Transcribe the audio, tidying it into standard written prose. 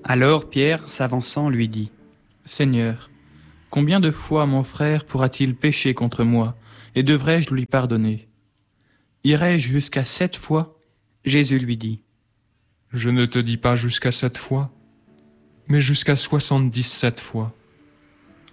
Alors Pierre, s'avançant, lui dit : Seigneur, combien de fois mon frère pourra-t-il pécher contre moi, et devrais-je lui pardonner ? Irai-je jusqu'à 7 fois ? Jésus lui dit : Je ne te dis pas jusqu'à 7 fois, mais jusqu'à 77 fois.